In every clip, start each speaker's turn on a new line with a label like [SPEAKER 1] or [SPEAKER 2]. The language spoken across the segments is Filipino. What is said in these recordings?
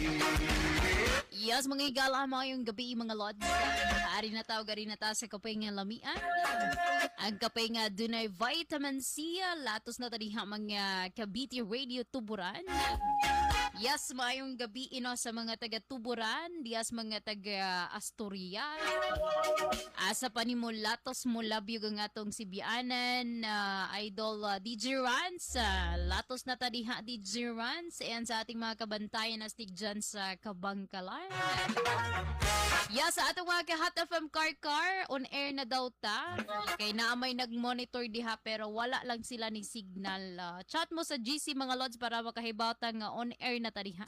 [SPEAKER 1] Yes, mga igala yung gabi mga lods. Ari na tao, gari na ta sa kapay nga lamian. Ang kapay nga dunay vitamin C, latos na tadiha mga Cavite Radio Tuburan. Yes, mayong gabi ino sa mga taga Tuburan, dias mga taga Asturias. Asa pa ni mo latos mo labyog ang atong Sibianan, Idol DJ Rans. Latos na tadiha DJ Rans, and sa ating mga kabantayan na stig dyan sa Kabangkalan. Yes, sa atong mga ka-Hot FM Car, on air na daw ta. Kay naamay nag-monitor diha pero wala lang sila ni signal. Chat mo sa GC mga lods para makahibawta nga on air na tadiha.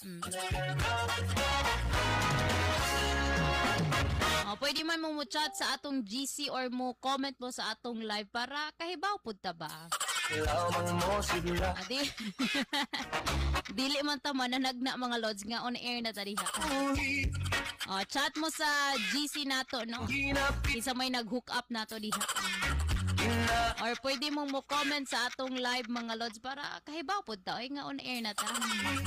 [SPEAKER 1] Pwede man mo chat sa atong GC or mo comment mo sa atong live para kahibaw pud ta ba? Dili man ta mananagna mga lods nga on air na tadiha. Chat mo sa GC nato, no? Isa may nag-hook up nato diha. Or pwede mong mo comment sa atong live mga lods para kahibaw po ta. Ay nga on air na ta.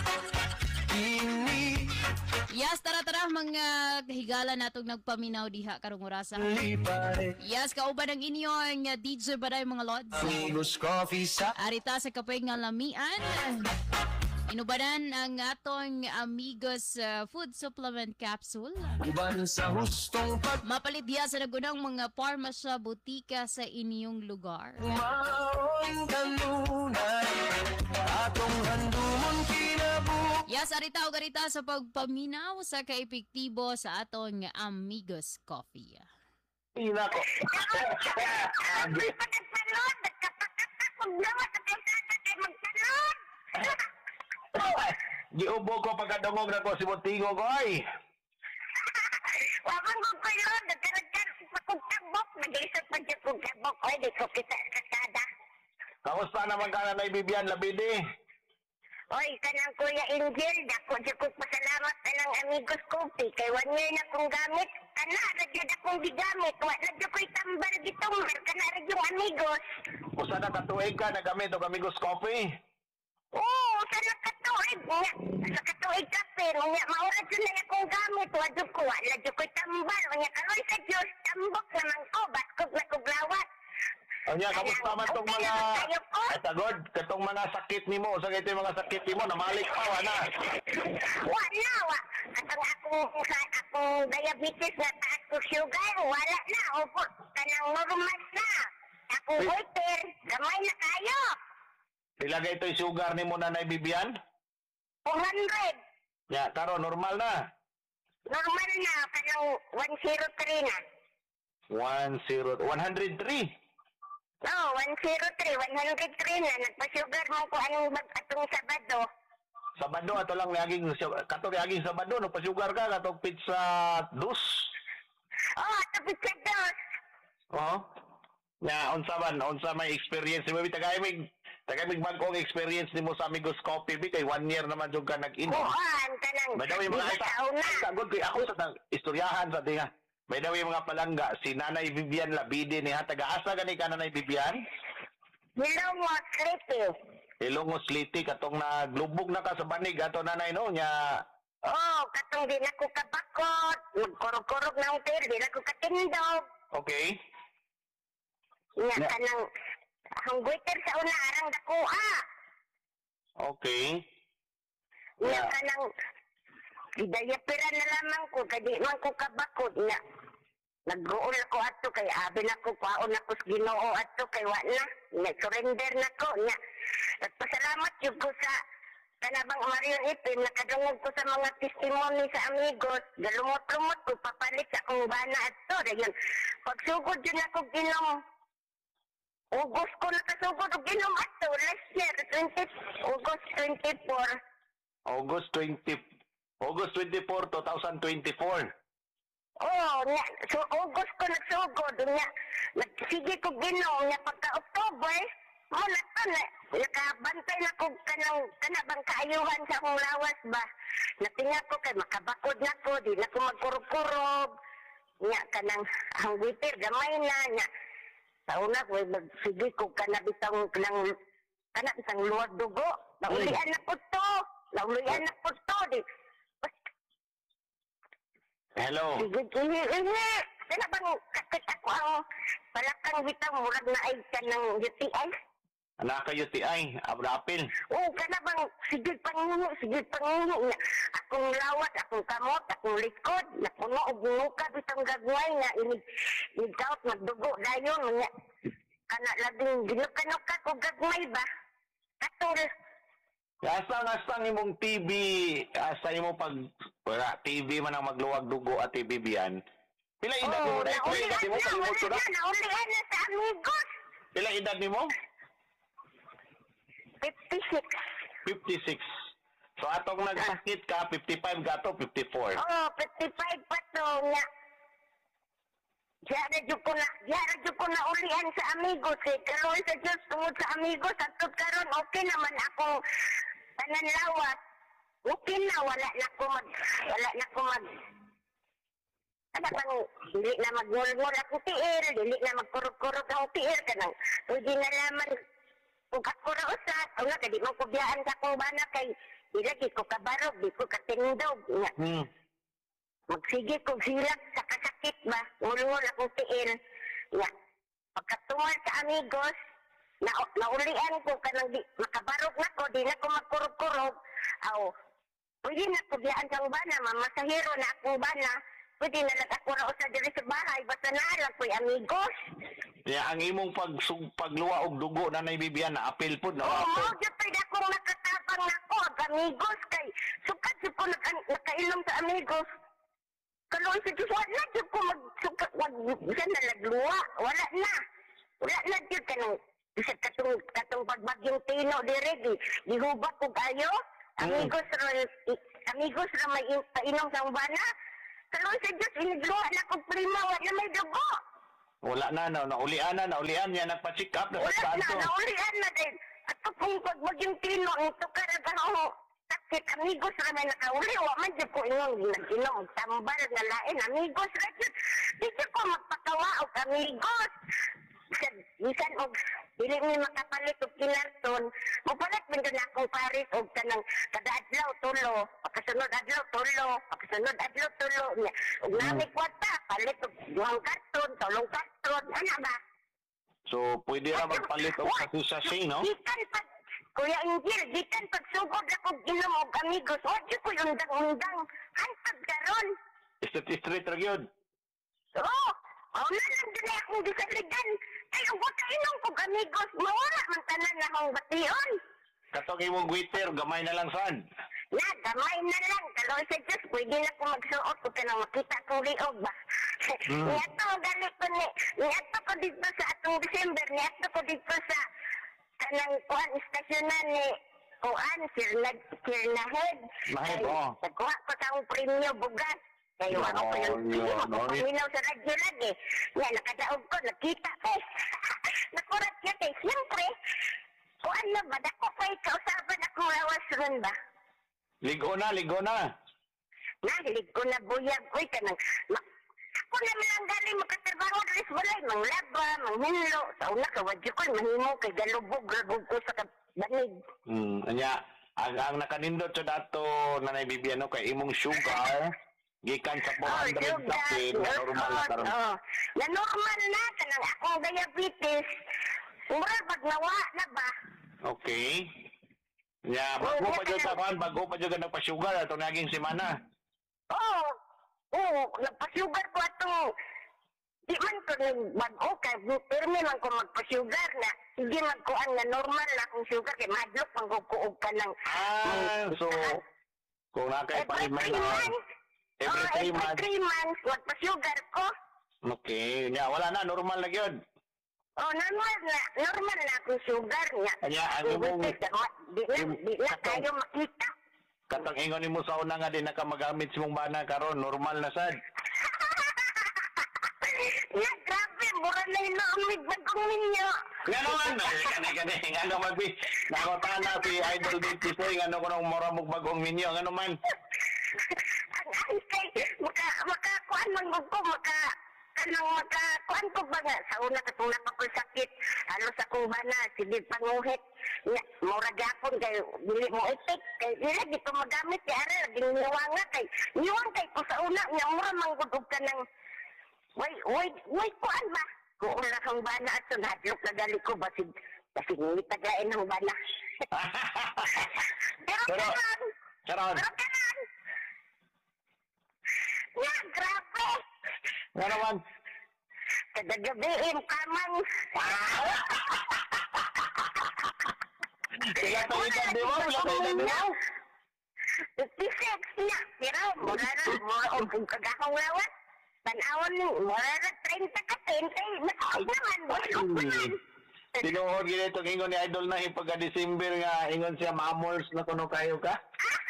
[SPEAKER 1] Yes, tara mga higala natong nagpaminaw diha karong orasa. Yes, kauban ang inyong DJ Baday mga lods. Arita sa kapay nga lamian. Inubanan ang atong Amigos Food Supplement Capsule. Mapalit diya sa nagunang mga parmasya butika sa inyong lugar. Yes, arita o garita sa pagpaminaw sa kaepektibo sa atong Amigos Coffee.
[SPEAKER 2] Inako. Giubo ko pagkadungog na ko si Montingo ko ay.
[SPEAKER 3] Wapang ko ko yun, nagkaragkar sa kugtabok, nag-isot pa dyan kugtabok, ay di ko kita kasada.
[SPEAKER 2] Kamusta naman ka na Bibian Labidi?
[SPEAKER 3] Oy, kanang Kuya Angel, dako dyan kong pasalamat na ng Amigos Coffee, kay 1 year na kong gamit, kana, radyod akong gigamit, radyod ko'y tambar gitumbar, kana radyong Amigos.
[SPEAKER 2] Usa na katuig ka, nagamit o Amigos Coffee?
[SPEAKER 3] Oo, sa nakatuig nga. Sa katuig ka, pero nga, maurad yun na akong gamit. Wadyo ko, wadyo ko'y tambal. Nga, karoy sa Diyos, tambok naman ko. Batkog na kuglawat.
[SPEAKER 2] O niya, kamusta man itong mga... Ay, tagod, katong mga sakit ni mo. Sa ito yung mga sakit ni mo, namalik pa, wala.
[SPEAKER 3] Wala, wa. Katong akong diabetes na taas ko sugar, wala na. Opo, kanang normal na. Akong waiter, gamay na kayo.
[SPEAKER 2] Ilagay ito yung sugar ni mo na Bibian?
[SPEAKER 3] 400.
[SPEAKER 2] Ya, karo, normal na.
[SPEAKER 3] Normal na, kanang 103 na.
[SPEAKER 2] 103?
[SPEAKER 3] Oo, 103 na. Nagpa-sugar mo ko anong atong Sabado.
[SPEAKER 2] Sabado, ato lang laging, katong laging Sabado, nagpa-sugar ka, katong pizza dos?
[SPEAKER 3] Oo, atong pizza dos.
[SPEAKER 2] Oo? Ya, unsa may experience mo, tagay mig bagong experience nimo sa Amigos Coffee kay 1 year naman jud ka nag-inom.
[SPEAKER 3] Oo, kanang.
[SPEAKER 2] May daw yung mga sagod kay ako sa istoryahan sa tinga. May daw yung mga palangga si Nanay Vivian Labidi ni taga-asa gani ka Nanay Vivian?
[SPEAKER 3] Hilongos Liti.
[SPEAKER 2] Hilongos Liti katong naglubog na ka sa banig ato nanay no nya.
[SPEAKER 3] Oo, katong di na ko kabakot, magkurog-kurog na utir, di na ko katindog.
[SPEAKER 2] Okay.
[SPEAKER 3] Nya kanang ang waiter sa una arang dakuha.
[SPEAKER 2] Okay.
[SPEAKER 3] Nya kanang idayapira na lamang ko kadi man ko kabakot nya. Nag-rool ako ato kay abi na ko kwaon ako sa Ginoo ato kay wala na surrender na ko nya. Nagpasalamat jud ko sa kanabang Marion Ipin nakadungog ko sa mga testimony sa Amigos. Galumot-lumot ko papalit sa akong bana ato dayon. Pagsugod jud ako Ginoo. August ko nakasugod og ginom ato last year, August 24.
[SPEAKER 2] August 24, 2024.
[SPEAKER 3] Oo, so August ko nagsugod niya. Nagsige ko ginom niya pagka-October. Muna to na, nakabantay na ko kanabang kaayuhan sa akong lawas ba. Natinga ko kay makabakod na ko, di na ko magkurog-kurog. Niya kanang ang wiper, gamay na niya. Sa una ko, magsige ko kanabitang luwag dugo. Naulian na po to. Di. Basta
[SPEAKER 2] Hello.
[SPEAKER 3] Sige, ini. Kana bang kakit ako ang palakang bitang murag na ay ka ng UTI?
[SPEAKER 2] Anak ka UTI, apil.
[SPEAKER 3] Oo, kana bang sige panguno. Nga, akong lawat, akong kamot, akong likod, napuno og muka bitang gagway nga inigkaot magdugo dayon nga. Kana labing ginukanuka ko gagmay ba? Katul.
[SPEAKER 2] Asang imong TV, asa imong wala, TV man ang magluwag dugo at TV biyan. Pila edad mo? Pila edad mo?
[SPEAKER 3] Naulihan na sa amigos.
[SPEAKER 2] Pila edad mo?
[SPEAKER 3] 56.
[SPEAKER 2] 56. So atong nagsakit ka, 55 gato, 54.
[SPEAKER 3] Oo, 55 pa to nga. Diyan na ko na ulihan sa amigos eh. Kaloy sa Diyos tungod sa amigos. At karon okay naman ako pananlawat. Okay na, wala na ko mag... Ano bang, dili na magmulmul akong tiil, dili na magkurog-kurog akong tiil ka nang. Pwede na laman kung kakurausat. O nga, kadi mong kubiyaan sa akong bana kay ilagi ko kabarog, di ko katindog. Magsige kong silak sa kasakit ba, ngulungol akong tiil. Nga, pagkatungal sa amigos, naulian ko kanang di, makabarog na ko, di na ko magkurog-kurog. Aw, pwede na kubiyaan sa bana, mamasahiro na akong bana. Pwede na nag-akurausat diri sa bahay, basta naalag ko'y amigos.
[SPEAKER 2] Ya, ang imong pagluwa og dugo na naibibiyan na apil pud na.
[SPEAKER 3] Oo, dyan akong nakatabang na ko, amigos kay sukat dyan ko nakainom sa amigos. Kaloy sa Diyos, wala dyan ko magsukat, dyan na nagluwa, wala na dyan ka nang isa katong pagbagyong tino dire, gihubak ko kayo, amigos ra may painom sa umbana. Kaloy sa Diyos, inigluwa na kong prima, wala may dugo.
[SPEAKER 2] Wala na, naulian niya, nagpa-check up na sa
[SPEAKER 3] Wala na, naulian na din. At kung pagbagyong tino, ito karagang ako, sakit, amigos ra may nakauli, waman dyan ko inom, tambal na lain, amigos ra dyan. Di dyan ko magpatawa o amigos. Bisan og dili mi makapalit og kinarton, mapalit man na akong paris og kanang kada adlaw tulo, pagkasunod adlaw tulo, og nami kwarta palit og duhang karton, tulong karton, ana ba?
[SPEAKER 2] So, pwede ra magpalit og sachet, no?
[SPEAKER 3] Gikan pag Kuya Angel, gikan pag sugod ako ginom og amigos, wa jud ko undang-undang hantag karon.
[SPEAKER 2] Street ra gyud.
[SPEAKER 3] Oo, na lang din akong gisaligan. Ay, ang kainom ko amigos, mawala man tanan na akong bation.
[SPEAKER 2] Katong imong gwitter, gamay na lang saan.
[SPEAKER 3] Na, gamay na lang. Kaloy sa Diyos, pwede na ko magsuot ko na makita kong liog ba. Niyato, galit ko niyato ko dito sa atong December, niyato ko dito sa kanang kuhan, istasyonan ni kuhan, Sirnahead.
[SPEAKER 2] Mahid, oo.
[SPEAKER 3] Nagkuha ko sa akong premyo bugas. Kayo ako ko yung mapapaminaw sa radyo lagi. Nga, nakadaog ko, nakita ko. Nakurat niya kay, siyempre, kuhan na ba, dako ko kausapan akong lawas ron ba?
[SPEAKER 2] Ligo na.
[SPEAKER 3] Nahilig ko na buyag ko ka nang ako naman ang galing makatrabaho rin balay manglaba, manghinlo sa una ka wadyo ko mahimo kay galubog ko sa banig.
[SPEAKER 2] Anya ang nakanindot sa dato na naibibiano kay imong sugar gikan sa 400 tapin na normal na karon.
[SPEAKER 3] Na normal na kanang akong diabetes. Mura pag nawa na ba?
[SPEAKER 2] Okay. Ya, bago pa jud ka nagpa-sugar ato naging semana.
[SPEAKER 3] Oo, nagpa-sugar ko ato. Di man ko bago kay permi man ko magpa-sugar na. Hindi magkuan na normal na akong sugar kay madlok pang kukuog ka ng...
[SPEAKER 2] so kung nakay paliman na every 3
[SPEAKER 3] months magpa-sugar ko.
[SPEAKER 2] Okay, ya wala na normal na gyud.
[SPEAKER 3] Normal na akong sugar niya.
[SPEAKER 2] Kanya, ang imong...
[SPEAKER 3] Di na kayo makita.
[SPEAKER 2] Katong ingon nimo sa una nga di na ka magamit sa mong bana karon normal na sad.
[SPEAKER 3] Ya, grabe. Mura na inaamig bagong ninyo.
[SPEAKER 2] Ganon, gani. Ano magbi? Nakotana si Idol Dito Soy. Ano ko nung mura mong bagong minyo. Ano man?
[SPEAKER 3] Ang ay kay, makakuan man ko, kanang makakuan ko ba nga sa una katong napakasakit halos akong bana sige panguhit nya mura gyapon kay dili mo itik kay dili gito magamit kay ara giniwanga kay niwang kay ko sa una nya mura manggudog ka ng way kuan ba ko ula kang bana at hadlok na gali ko basig ni tagain ng bana pero
[SPEAKER 2] Karon.
[SPEAKER 3] kanan nya grabe
[SPEAKER 2] Nga naman.
[SPEAKER 3] kada gabiin kamang
[SPEAKER 2] Wala tayo edad di mo? Wala tayo edad di mo?
[SPEAKER 3] 56 niya pero mura o kung kagakong lawat tanawon ni mura na 30 ka 20 masakit naman masakit naman
[SPEAKER 2] Tinuod gina itong ingon ni Idol na pagka-December nga ingon siya mamors na kuno kayo ka?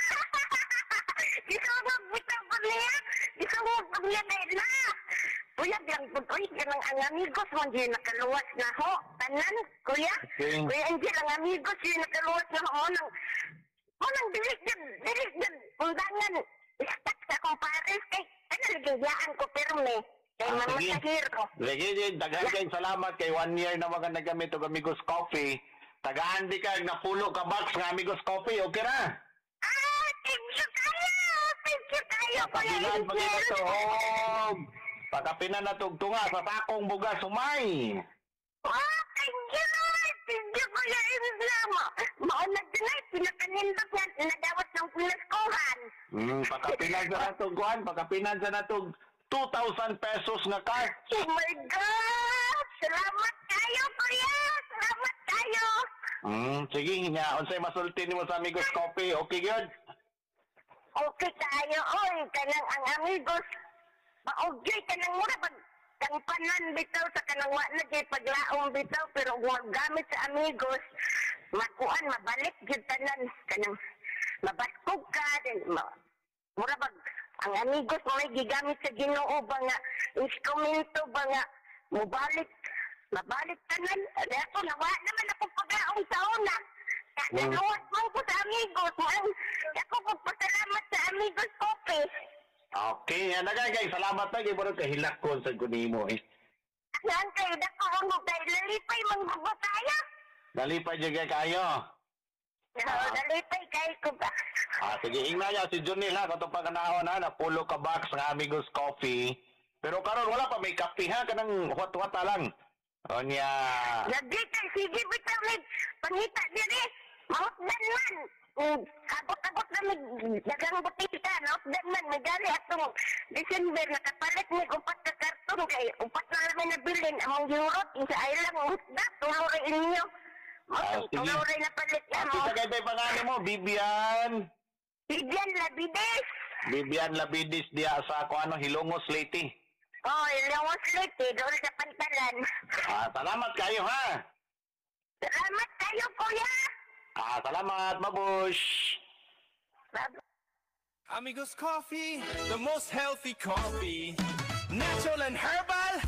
[SPEAKER 3] Isubog bitaw ko niya. Isubog ko niya dahil na. Kuya, bilang putoy ka ng ang amigos mo. Hindi nakaluwas na ho. Tanan, kuya.
[SPEAKER 2] Okay.
[SPEAKER 3] Kuya, hindi lang amigos. Hindi nakaluwas na ho. Nang dilig-dil. Undangan. Istak sa akong pares. Kay, naligayaan ko pirme. Kay mga
[SPEAKER 2] sige.
[SPEAKER 3] sahiro.
[SPEAKER 2] Sige, daghan kayong salamat kay 1 year na mga nagamit og Amigos Coffee. Tagaan di ka napulo ka box ng Amigos Coffee, okay ra?
[SPEAKER 3] Thank you kayo. Thank you kayo, kuya.
[SPEAKER 2] Pakapinan pag
[SPEAKER 3] Angel.
[SPEAKER 2] inatog. Pakapinan na tugtunga sa takong bugas sumay.
[SPEAKER 3] Oh, thank you, Lord. Thank you, Kuya Islam. Maunag din ay pinakanindot yan. Nadawat ng pinaskohan.
[SPEAKER 2] Pakapinan sa natog kuan, pakapinan sa natog 2,000 pesos nga card.
[SPEAKER 3] Oh my God! Salamat kayo, Kuya! Salamat kayo!
[SPEAKER 2] Sige nga, unsay masulti nimo sa Amigos Coffee, okay gyud?
[SPEAKER 3] Okay kayo, oy. Kanang ang amigos. Maugay kanang mura pag tangpanan bitaw sa kanang na kay paglaong bitaw pero huwag gamit sa amigos. Makuan, mabalik gyud tanan. Kanang mabaskog ka. Mura pag ang amigos mo may gigamit sa Ginoo ba nga instrumento ba nga mabalik tanan. Ako nawa naman ako paglaong sa una. Nagawat mo ko sa amigos. Ako pagpasalamat sa amigos Coffee.
[SPEAKER 2] Okay, nagagay salamat na gyud kay hilakon sa kunimo eh.
[SPEAKER 3] Saan kayo dako ang kay lalipay manggugo tayo?
[SPEAKER 2] Nalipay jud kay kayo.
[SPEAKER 3] Lalipay kayo ko ba?
[SPEAKER 2] Sige, ingna niya si Junil ha, katong pagkanahon na pulo ka box ng Amigos Coffee. Pero karon wala pa may kape ha, kanang wat-wata lang. O niya.
[SPEAKER 3] Lagi kay sige bitaw ni pangita diri. Mautdan man. Abot-abot na dagang butika, nautdan man. Nagali atong December, nakapalit ni upat ka karton kay upat na namin nabilin. Among Europe, isa ay lang utda, tuloy inyo.
[SPEAKER 2] Sige.
[SPEAKER 3] Tuloy na palit na mo.
[SPEAKER 2] Kita kay pangalan mo, Bibian.
[SPEAKER 3] Bigyan labides.
[SPEAKER 2] Bibian Labidis diya sa ano Hilongos Leyte.
[SPEAKER 3] Oh, ilawos late, doon sa pantalan.
[SPEAKER 2] Salamat kayo ha.
[SPEAKER 3] Salamat kayo, kuya.
[SPEAKER 2] Salamat, mabush.
[SPEAKER 4] Amigos Coffee, the most healthy coffee. Natural and herbal,